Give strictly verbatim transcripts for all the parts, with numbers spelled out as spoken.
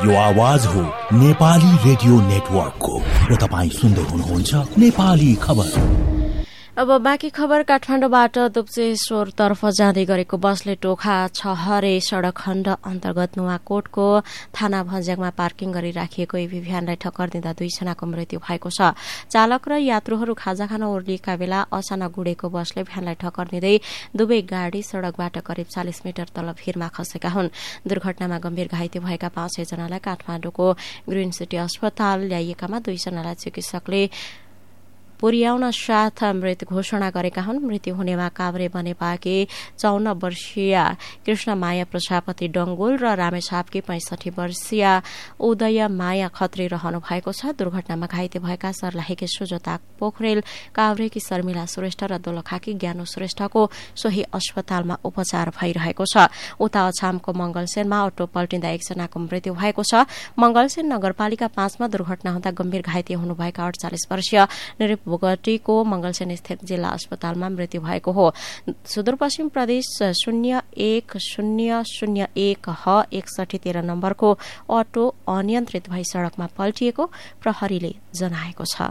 यो आवाज हो नेपाली रेडियो नेटवर्कको र तपाईँ सुन्दै हुनुहुन्छ नेपाली खबर। अब बाँकी खबर काठमाडौँबाट दुप्चेश्वरतर्फ जाँदै गरेको बसले टोखा छहरे सड़क खण्ड अन्तर्गत नुवाकोटको थाना भज्याङमा पार्किङ गरी राखिएको ईभी भ्यानलाई ठक्कर दिँदा दुईजनाको मृत्यु भएको छ। चालक र यात्रुहरू खाजा खान ओर्लिएका बेला अचानक गुडेको बसले भ्यानलाई ठक्कर दिँदै दुवै गाड़ी सड़कबाट करिब चालिस मिटर तल भिरमा खसेका हुन्। दुर्घटनामा गम्भीर घाइते भएका पाँच छय जनालाई काठमाडौँको ग्रीन सिटी अस्पताल ल्याइएकामा दुईजनालाई चिकित्सकले पुर्याउन साथ मृत घोषणा गरेका हुन्। मृत्यु हुनेमा काभ्रे बनेपाकी चौन्न वर्षीय कृष्ण माया प्रजापति डंगोल र रामेछापकी पैंसठी वर्षीय उदय माया खत्री रहनु भएको छ। दुर्घटनामा घाइते भएका सर्लाहीकी सुजता पोखरेल, काभ्रेकी शर्मिला श्रेष्ठ र दोलखाकी ज्ञानु श्रेष्ठको सोही अस्पतालमा उपचार भइरहेको छ। उता अछामको मंगलसेनमा अटो पल्टिँदा एकजनाको मृत्यु भएको छ। मंगलसेन नगरपालिका पाँचमा दुर्घटना हुँदा गम्भीर घाइते हुनुभएका अडचालिस वर्षीय बोगटीको मंगलसेन स्थित जिल्ला अस्पतालमा मृत्यु भएको हो। सुदूरपश्चिम प्रदेश शून्य एक शून्य शून्य एक ह एकसठी तेह्र नम्बरको अटो अनियन्त्रित भई सड़कमा पल्टिएको प्रहरीले जनाएको छ।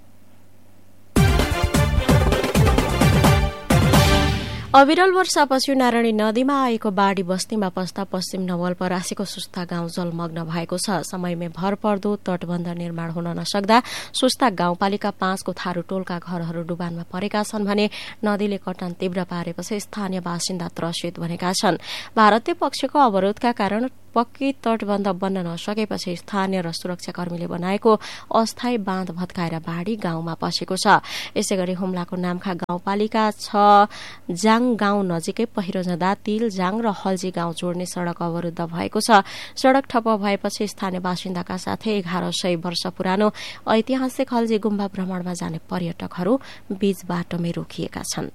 अविरल वर्षापछि नारायणी नदीमा आएको बाढ़ी बस्तीमा पस्दा पश्चिम नवलपरासीको सुस्ता गाउँ जलमग्न भएको छ। समयमै भर पर्दो तटबन्ध निर्माण हुन नसक्दा सुस्ता गाउँपालिका पाँचको थारू टोलका घरहरू डुबानमा परेका छन् भने नदीले कटान तीव्र पारेपछि स्थानीय बासिन्दा त्रसित बनेका छन्। भारतीय पक्षको अवरोधका कारण पक्की तटबन्ध बन्न नसकेपछि स्थानीय र सुरक्षाकर्मीले बनाएको अस्थायी बाँध भत्काएर बाढ़ी गाउँमा पसेको छ। यसैगरी हुम्लाको नामखा गाउँपालिका छ जाङ गाउँ नजिकै पहिरो जाँदा तिल जाङ र हल्जी गाउँ जोड्ने सड़क अवरूद्ध भएको छ। सड़क ठप्प भएपछि स्थानीय बासिन्दाका साथै एघार सय वर्ष पुरानो ऐतिहासिक हल्जी गुम्बा भ्रमणमा जाने पर्यटकहरू बीच बाटोमै रोकिएका छन्।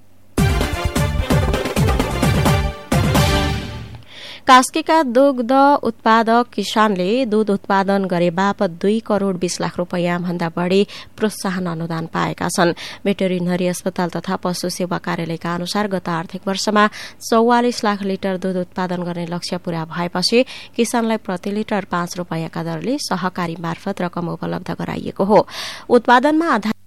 कास्कीका दुग्ध उत्पादक किसानले दूध उत्पादन गरे बापत दुई करोड़ बीस लाख रूपियाँ भन्दा बढ़ी प्रोत्साहन अनुदान पाएका छन्। भेटेरिनरी अस्पताल तथा पशु सेवा कार्यालयका अनुसार गत आर्थिक वर्षमा चौवालिस लाख लिटर दूध उत्पादन गर्ने लक्ष्य पूरा भएपछि किसानलाई प्रति लिटर पाँच रूपियाँका दरले सहकारी मार्फत रकम उपलब्ध गराइएको हो। उत्पादनमा आधार